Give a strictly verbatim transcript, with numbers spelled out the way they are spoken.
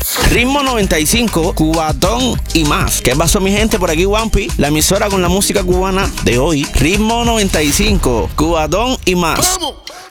Ritmo noventa y cinco, Cubatón y más. ¿Qué pasó, mi gente? Por aquí Wampi, la emisora con la música cubana de hoy. Ritmo noventa y cinco, Cubatón y más. ¡Vamos!